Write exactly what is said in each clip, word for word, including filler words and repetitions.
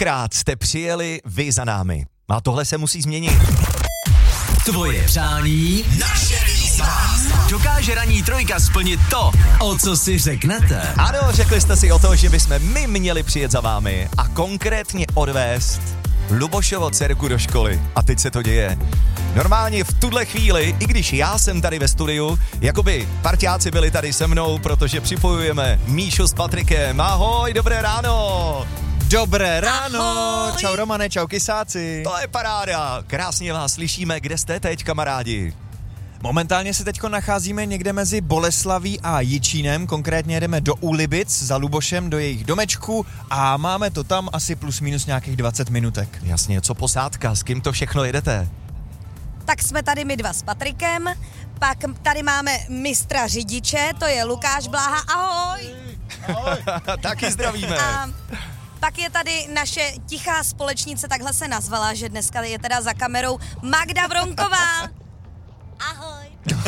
Tentokrát jste přijeli vy za námi. A tohle se musí změnit. Tvoje přání, naše výzva. Dokáže ranní trojka splnit to, o co si řeknete? Ano, řekli jste si o to, že bychom my měli přijet za vámi a konkrétně odvést Lubošovo dcerku do školy. A teď se to děje. Normálně v tuhle chvíli, i když já jsem tady ve studiu, jakoby parťáci byli tady se mnou, protože připojujeme Míšu s Patrikem. Ahoj, dobré ráno! Dobré ráno, Ahoj. Čau Romane, čau kysáci. To je paráda, krásně vás slyšíme, kde jste teď, kamarádi? Momentálně se teďko nacházíme někde mezi Boleslaví a Jičínem, konkrétně jedeme do Ulibic za Lubošem do jejich domečku a máme to tam asi plus minus nějakých dvacet minutek. Jasně, co posádka, s kým to všechno jedete? Tak jsme tady my dva s Patrikem, pak tady máme mistra řidiče, to je Lukáš Bláha, ahoj! Ahoj. Taky zdravíme. A pak je tady naše tichá společnice, takhle se nazvala, že dneska je teda za kamerou, Magda Vronková. Ahoj.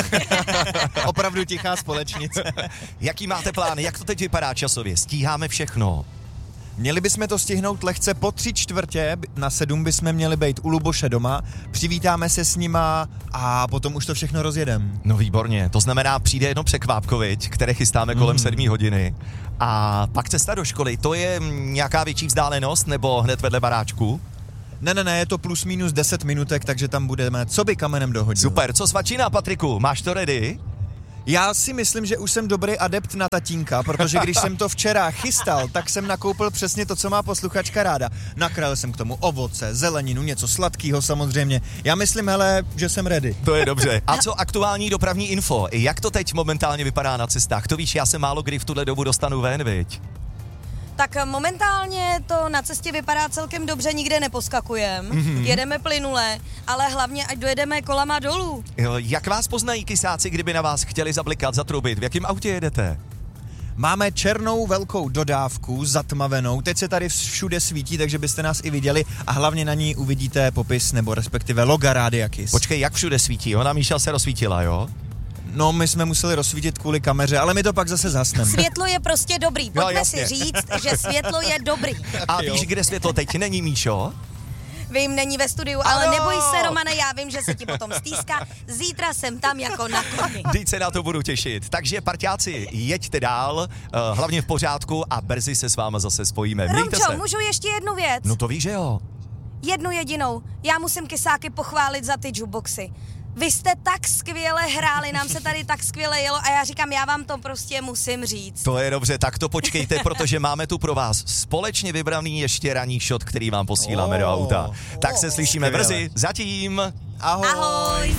Opravdu tichá společnice. Jaký máte plán, jak to teď vypadá časově? Stíháme všechno? Měli bychom to stihnout lehce po tři čtvrtě, na sedm bychom měli být u Luboše doma, přivítáme se s nima a potom už to všechno rozjedem. No výborně, to znamená, přijde jedno překvápkovič, které chystáme kolem Mm. sedmé hodiny. A pak cesta do školy, to je nějaká větší vzdálenost nebo hned vedle baráčku? Ne, ne, ne, je to plus minus deset minutek, takže tam budeme, co by kamenem dohodil. Super, co svačíná, Patriku, máš to ready? Já si myslím, že už jsem dobrý adept na tatínka, protože když jsem to včera chystal, tak jsem nakoupil přesně to, co má posluchačka ráda. Nakrájel jsem k tomu ovoce, zeleninu, něco sladkého samozřejmě. Já myslím, hele, že jsem ready. To je dobře. A co aktuální dopravní info? Jak to teď momentálně vypadá na cestách? To víš, já se málo kdy v tuhle dobu dostanu ven, viď? Tak momentálně to na cestě vypadá celkem dobře, nikde neposkakujeme, mm-hmm. jedeme plynule, ale hlavně ať dojedeme kolama dolů. Jo, jak vás poznají kysáci, kdyby na vás chtěli zablikat, zatrubit? V jakém autě jedete? Máme černou velkou dodávku, zatmavenou, teď se tady všude svítí, takže byste nás i viděli a hlavně na ní uvidíte popis nebo respektive loga Rádia Kiss. Počkej, jak všude svítí? Ona Míša se rozsvítila, jo? No, my jsme museli rozsvítit kvůli kameře, ale my to pak zase zasneme. Světlo je prostě dobrý, pojďme Jo, si jasně. říct, že světlo je dobrý. A víš, kde světlo teď není, Míšo? Vím, není ve studiu, ale Ano. neboj se, Romane, já vím, že se ti potom stýská. Zítra jsem tam jako na koni. Teď se na to budu těšit. Takže parťáci, jeďte dál, uh, hlavně v pořádku a brzy se s váma zase spojíme. Mějte Romčo, se. můžu ještě jednu věc? No to víš, že jo? Jednu jedinou. Já musím kysáky pochválit za ty jukeboxy. Vy jste tak skvěle hráli, nám se tady tak skvěle jelo a já říkám, já vám to prostě musím říct. To je dobře, tak to počkejte, protože máme tu pro vás společně vybraný ještě ranní shot, který vám posíláme Oh. do auta. Tak se slyšíme skvěle. brzy. Zatím. Ahoj. Ahoj.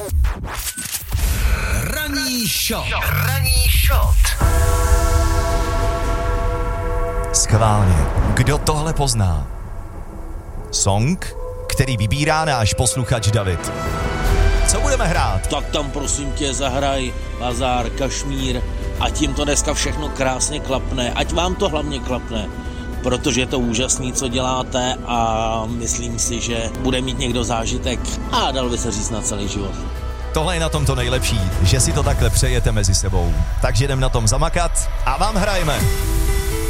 Ranní shot. Ranní shot. Schválně. Kdo tohle pozná? Song, který vybírá náš posluchač David. Co budeme hrát? Tak tam prosím tě zahraj Bazár, Kašmír, ať jim to dneska všechno krásně klapne, ať vám to hlavně klapne, protože je to úžasný, co děláte a myslím si, že bude mít někdo zážitek a dal by se říct na celý život. Tohle je na tom to nejlepší, že si to takhle přejete mezi sebou. Takže jdem na tom zamakat a vám hrajeme.